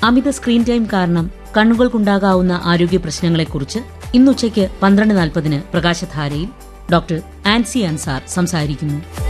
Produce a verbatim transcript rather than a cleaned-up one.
അമിത screen time കാരണം കണ്ണുകൾക്കുണ്ടാകാവുന്ന ആരോഗ്യ പ്രശ്നങ്ങളെക്കുറിച്ച് ഇന്നുച്ചയ്ക്ക് പന്ത്രണ്ട് നാൽപ്പതിന് പ്രകാശധാരയിൽ ഡോക്ടർ ആൻസി അൻസാർ സംസാരിക്കുന്നു.